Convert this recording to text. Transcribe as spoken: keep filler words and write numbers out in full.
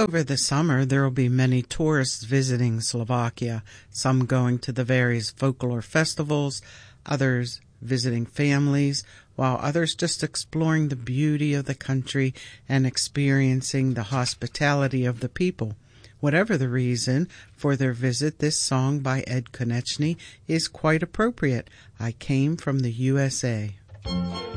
Over the summer, there will be many tourists visiting Slovakia, some going to the various folklore festivals, others visiting families, while others just exploring the beauty of the country and experiencing the hospitality of the people. Whatever the reason for their visit, this song by Ed Konechny is quite appropriate. I Came from the U S A.